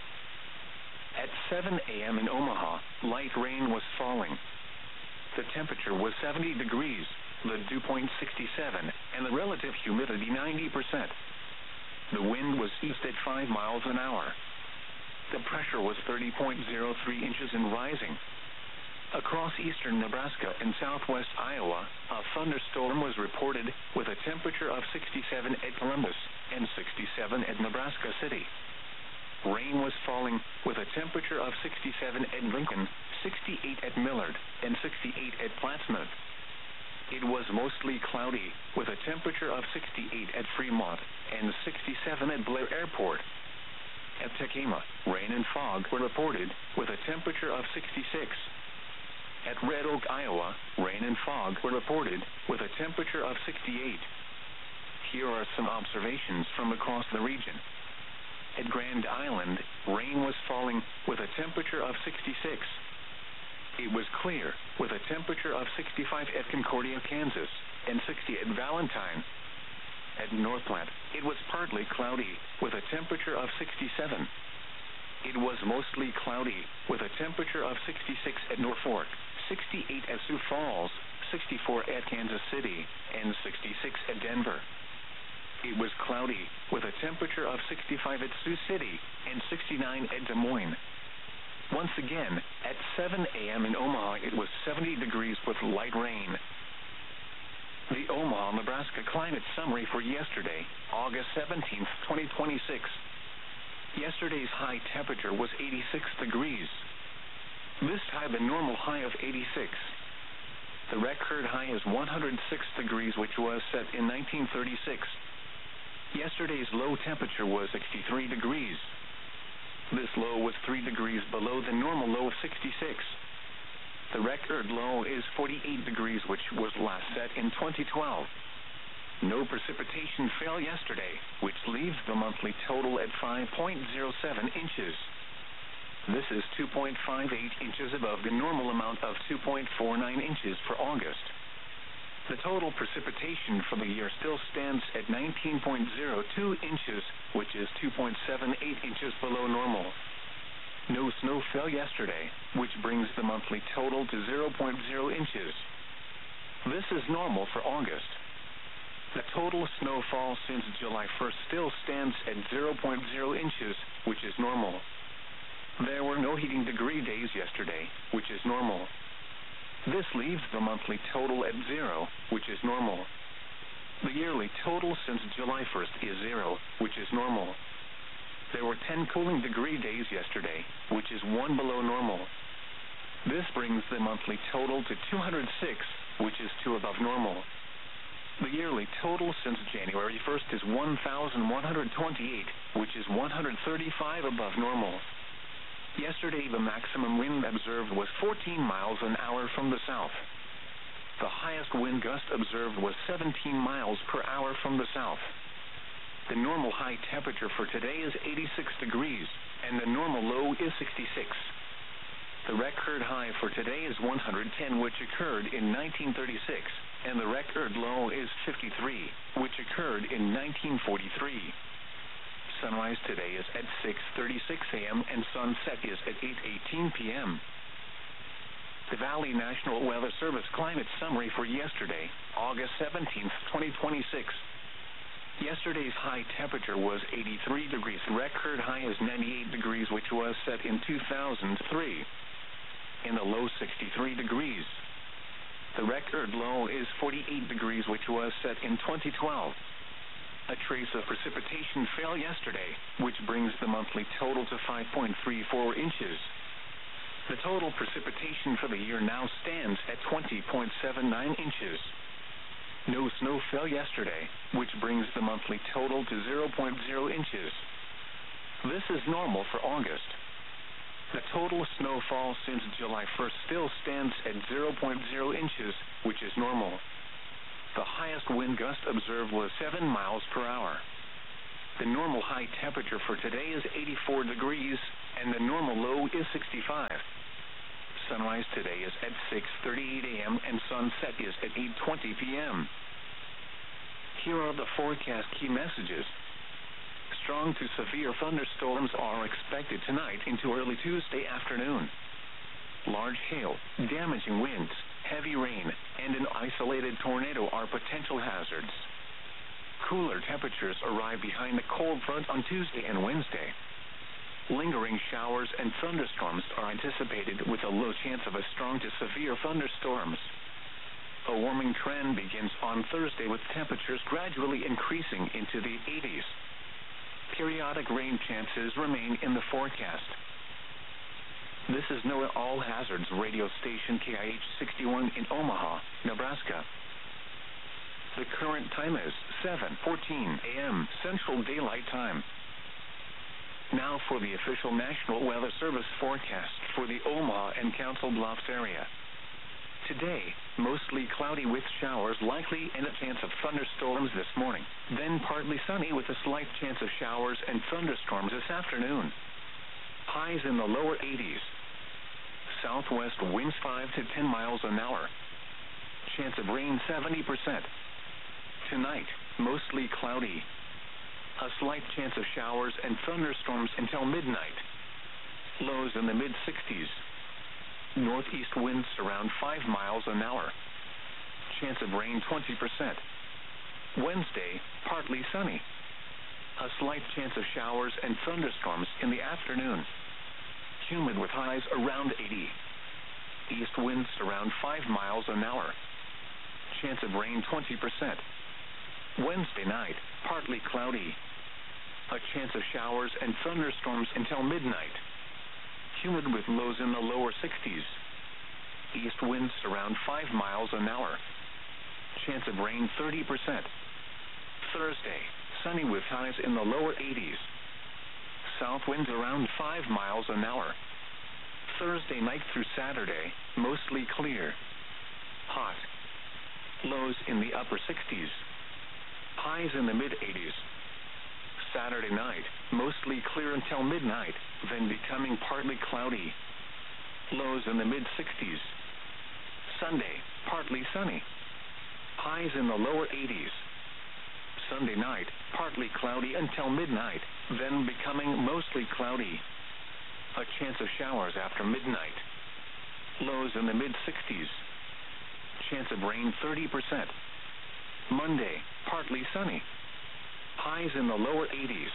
At seven a.m. in Omaha, light rain was falling. The temperature was seventy degrees, the dew point sixty-seven, and the relative humidity ninety percent. The wind was east at five miles an hour. The pressure was thirty point zero three inches and rising. Across eastern Nebraska and southwest Iowa, a thunderstorm was reported, with a temperature of sixty-seven at Columbus and sixty-seven at Nebraska City. Rain was falling, with a temperature of sixty-seven at Lincoln, sixty-eight at Millard, and sixty-eight at Plattsmouth. It was mostly cloudy, with a temperature of sixty-eight at Fremont and sixty-seven at Blair Airport. At Tekema, rain and fog were reported, with a temperature of sixty-six. At Red Oak, Iowa, rain and fog were reported, with a temperature of sixty-eight. Here are some observations from across the region. At Grand Island, rain was falling, with a temperature of sixty-six. It was clear, with a temperature of sixty-five at Concordia, Kansas, and sixty at Valentine. At North Platte, it was partly cloudy, with a temperature of sixty-seven. It was mostly cloudy, with a temperature of sixty-six at Norfolk, sixty-eight at Sioux Falls, sixty-four at Kansas City, and sixty-six at Denver. It was cloudy, with a temperature of sixty-five at Sioux City, and sixty-nine at Des Moines. Once again, at seven a.m. in Omaha, it was seventy degrees with light rain. The Omaha, Nebraska climate summary for yesterday, August seventeenth, twenty twenty-six. Yesterday's high temperature was eighty-six degrees. This had the normal high of eighty-six. The record high is one hundred six degrees, which was set in nineteen thirty-six. Yesterday's low temperature was sixty-three degrees. This low was three degrees below the normal low of sixty-six. The record low is forty-eight degrees, which was last set in twenty twelve. No precipitation fell yesterday, which leaves the monthly total at five point zero seven inches. This is two point five eight inches above the normal amount of two point four nine inches for August. The total precipitation for the year still stands at nineteen point zero two inches, which is two point seven eight inches below normal. No snow fell yesterday, which brings the monthly total to zero point zero inches. This is normal for August. The total snowfall since July first still stands at zero point zero inches, which is normal. There were no heating degree days yesterday, which is normal. This leaves the monthly total at zero, which is normal. The yearly total since July first is zero, which is normal. There were ten cooling degree days yesterday, which is one below normal. This brings the monthly total to two hundred six, which is two above normal. The yearly total since January first is one thousand one hundred twenty-eight, which is one hundred thirty-five above normal. Yesterday, the maximum wind observed was fourteen miles an hour from the south. The highest wind gust observed was seventeen miles per hour from the south. The normal high temperature for today is eighty-six degrees, and the normal low is sixty-six. The record high for today is one hundred ten, which occurred in nineteen thirty-six, and the record low is fifty-three, which occurred in nineteen forty-three. Sunrise today is at six thirty-six a.m. and sunset is at eight eighteen p.m. The Valley National Weather Service climate summary for yesterday, August seventeenth, twenty twenty-six. Yesterday's high temperature was eighty-three degrees. The record high is ninety-eight degrees, which was set in two thousand three. In the low, sixty-three degrees. The record low is forty-eight degrees, which was set in twenty twelve. A trace of precipitation fell yesterday, which brings the monthly total to five point three four inches. The total precipitation for the year now stands at twenty point seven nine inches. No snow fell yesterday, which brings the monthly total to zero point zero inches. This is normal for August. The total snowfall since July first still stands at zero point zero inches, which is normal. The highest wind gust observed was seven miles per hour. The normal high temperature for today is eighty-four degrees, and the normal low is sixty-five. Sunrise today is at six thirty-eight a.m. and sunset is at eight twenty p.m. Here are the forecast key messages. Strong to severe thunderstorms are expected tonight into early Tuesday afternoon. Large hail, damaging winds, heavy rain, and an isolated tornado are potential hazards. Cooler temperatures arrive behind the cold front on Tuesday and Wednesday. Lingering showers and thunderstorms are anticipated with a low chance of a strong to severe thunderstorms. A warming trend begins on Thursday with temperatures gradually increasing into the eighties. Periodic rain chances remain in the forecast. This is NOAA All Hazards radio station K I H sixty-one in Omaha, Nebraska. The current time is seven fourteen a.m. Central Daylight Time. Now for the official National Weather Service forecast for the Omaha and Council Bluffs area. Today, mostly cloudy with showers likely and a chance of thunderstorms this morning. Then partly sunny with a slight chance of showers and thunderstorms this afternoon. Highs in the lower eighties. Southwest winds five to ten miles an hour. Chance of rain seventy percent. Tonight, mostly cloudy. A slight chance of showers and thunderstorms until midnight. Lows in the mid-sixties. Northeast winds around five miles an hour. Chance of rain twenty percent. Wednesday, partly sunny. A slight chance of showers and thunderstorms in the afternoon. Humid with highs around eighty. East winds around five miles an hour. Chance of rain twenty percent. Wednesday night, partly cloudy. A chance of showers and thunderstorms until midnight. Humid with lows in the lower sixties. East winds around five miles an hour. Chance of rain thirty percent. Thursday, sunny with highs in the lower eighties. South winds around five miles an hour. Thursday night through Saturday, mostly clear. Hot. Lows in the upper sixties. Highs in the mid-eighties. Saturday night, mostly clear until midnight, then becoming partly cloudy. Lows in the mid-sixties. Sunday, partly sunny. Highs in the lower eighties. Sunday night, partly cloudy until midnight, then becoming mostly cloudy. A chance of showers after midnight. Lows in the mid-sixties. Chance of rain thirty percent. Monday, partly sunny. Highs in the lower eighties.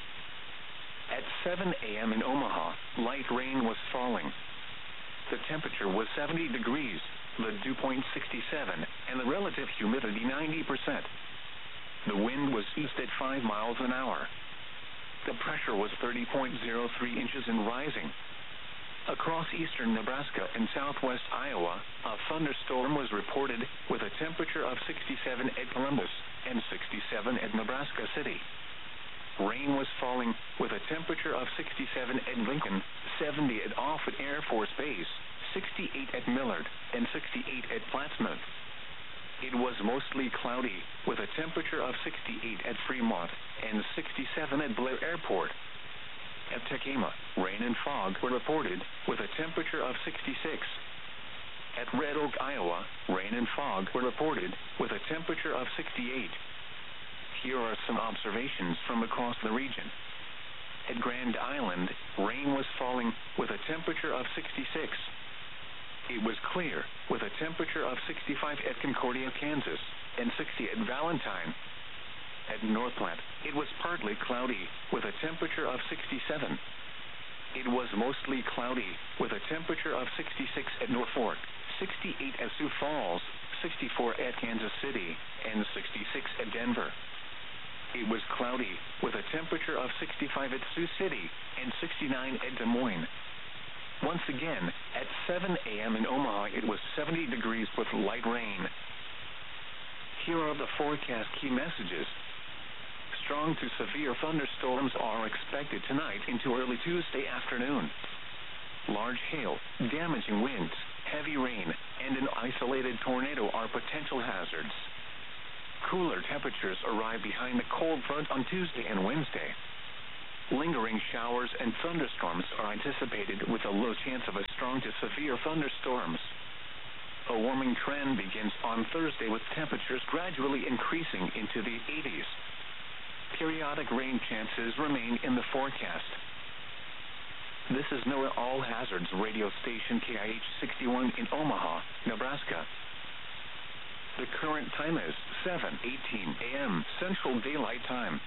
At seven a.m. in Omaha, light rain was falling. The temperature was seventy degrees, the dew point sixty-seven, and the relative humidity ninety percent. The wind was east at five miles an hour. The pressure was thirty point zero three inches and rising. Across eastern Nebraska and southwest Iowa, a thunderstorm was reported with a temperature of sixty-seven at Columbus and sixty-seven at Nebraska City. Rain was falling with a temperature of sixty-seven at Lincoln, seventy at Offutt Air Force Base, sixty-eight at Millard, and sixty-eight at Plattsmouth. It was mostly cloudy with a temperature of sixty-eight at Fremont and sixty-seven at Blair Airport. At Tekema, rain and fog were reported with a temperature of sixty-six. At Red Oak, Iowa, rain and fog were reported with a temperature of sixty-eight. Here are some observations from across the region. At Grand Island, rain was falling with a temperature of sixty-six. It was clear with a temperature of sixty-five at Concordia, Kansas, and sixty at Valentine. At North Platte, it was partly cloudy with a temperature of sixty-seven. It was mostly cloudy with a temperature of sixty-six at Norfolk, sixty-eight at Sioux Falls, sixty-four at Kansas City, and sixty-six at Denver. It was cloudy with a temperature of sixty-five at Sioux City and sixty-nine at Des Moines. Once again, at seven a.m. in Omaha, it was seventy degrees with light rain. Here are the forecast key messages. Strong to severe thunderstorms are expected tonight into early Tuesday afternoon. Large hail, damaging winds, heavy rain, and an isolated tornado are potential hazards. Cooler temperatures arrive behind the cold front on Tuesday and Wednesday. Lingering showers and thunderstorms are anticipated with a low chance of a strong to severe thunderstorms. A warming trend begins on Thursday with temperatures gradually increasing into the eighties. Periodic rain chances remain in the forecast. This is NOAA All Hazards radio station K I H sixty-one in Omaha, Nebraska. The current time is seven eighteen a m Central Daylight Time.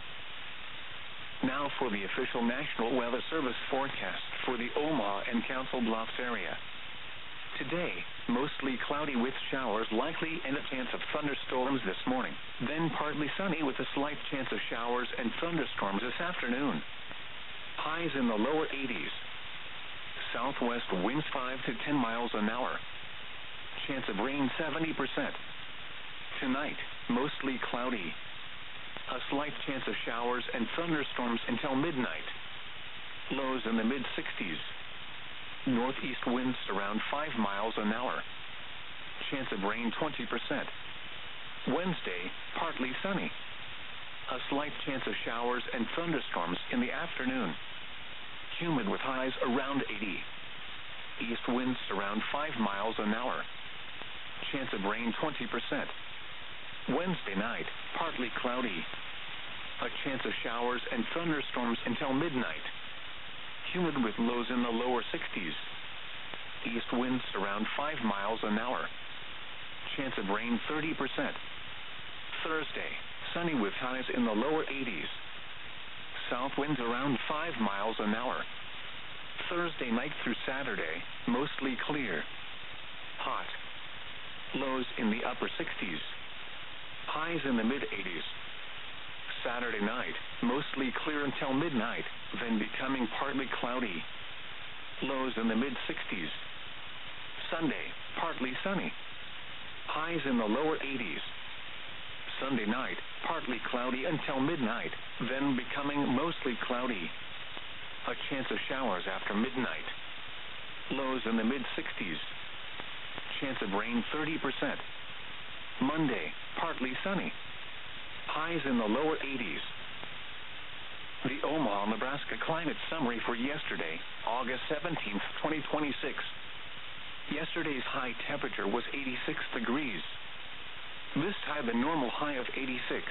Now for the official National Weather Service forecast for the Omaha and Council Bluffs area. Today, mostly cloudy with showers likely and a chance of thunderstorms this morning. Then partly sunny with a slight chance of showers and thunderstorms this afternoon. Highs in the lower eighties. Southwest winds five to ten miles an hour. Chance of rain seventy percent. Tonight, mostly cloudy. A slight chance of showers and thunderstorms until midnight. Lows in the mid sixties. Northeast winds around five miles an hour. Chance of rain twenty percent. Wednesday, partly sunny. A slight chance of showers and thunderstorms in the afternoon. Humid with highs around eighty. East winds around five miles an hour. Chance of rain twenty percent. Wednesday night, partly cloudy. A chance of showers and thunderstorms until midnight. Humid with lows in the lower sixties. East winds around five miles an hour. Chance of rain thirty percent. Thursday, sunny with highs in the lower eighties. South winds around five miles an hour. Thursday night through Saturday, mostly clear. Hot. Lows in the upper sixties. Highs in the mid eighties. Saturday night, mostly clear until midnight, then becoming partly cloudy. Lows in the mid sixties. Sunday, partly sunny. Highs in the lower eighties. Sunday night, partly cloudy until midnight, then becoming mostly cloudy. A chance of showers after midnight. Lows in the mid sixties. Chance of rain thirty percent. Monday, partly sunny. Highs in the lower eighties. The Omaha, Nebraska climate summary for yesterday, August seventeenth, twenty twenty-six. Yesterday's high temperature was eighty-six degrees. This tied the normal high of eighty-six.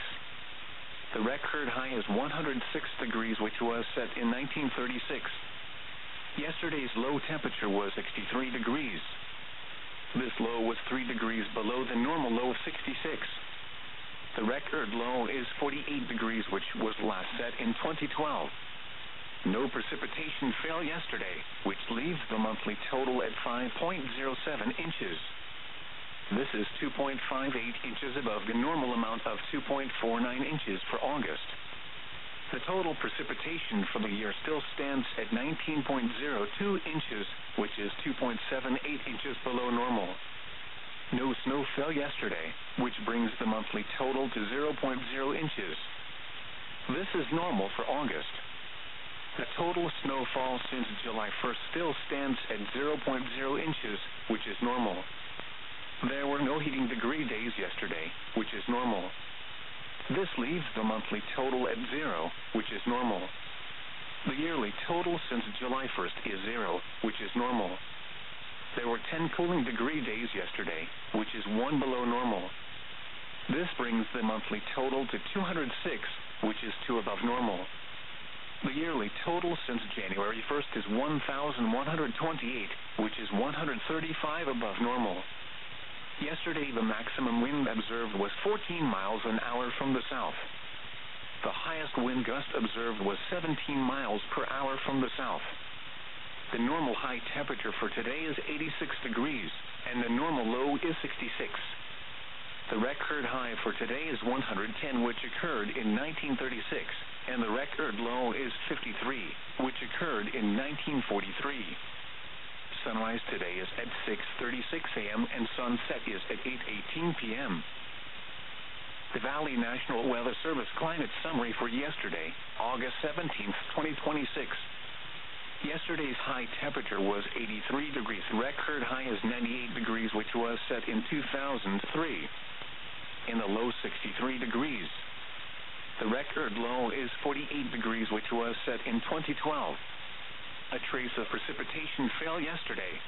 The record high is one hundred six degrees, which was set in nineteen thirty-six. Yesterday's low temperature was sixty-three degrees. This low was three degrees below the normal low of sixty-six. The record low is forty-eight degrees, which was last set in twenty twelve. No precipitation fell yesterday, which leaves the monthly total at five point zero seven inches. This is two point five eight inches above the normal amount of two point four nine inches for August. The total precipitation for the year still stands at nineteen point zero two inches, which is two point seven eight inches below normal. No snow fell yesterday, which brings the monthly total to zero point zero inches. This is normal for August. The total snowfall since July first still stands at zero point zero inches, which is normal. There were no heating degree days yesterday, which is normal. This leaves the monthly total at zero, which is normal. The yearly total since July first is zero, which is normal. There were ten cooling degree days yesterday, which is one below normal. This brings the monthly total to two hundred six, which is two above normal. The yearly total since January first is one thousand one hundred twenty-eight, which is one hundred thirty-five above normal. Yesterday, the maximum wind observed was fourteen miles an hour from the south. The highest wind gust observed was seventeen miles per hour from the south. The normal high temperature for today is eighty-six degrees, and the normal low is sixty-six. The record high for today is one hundred ten, which occurred in nineteen thirty-six, and the record low is fifty-three, which occurred in nineteen forty-three. Sunrise today is at six thirty-six a m and sunset is at eight eighteen p m The Valley National Weather Service climate summary for yesterday, August seventeenth, twenty twenty-six. Yesterday's high temperature was eighty-three degrees. Record high is ninety-eight degrees, which was set in two thousand three. In the low, sixty-three degrees. The record low is forty-eight degrees, which was set in twenty twelve. A trace of precipitation fell yesterday,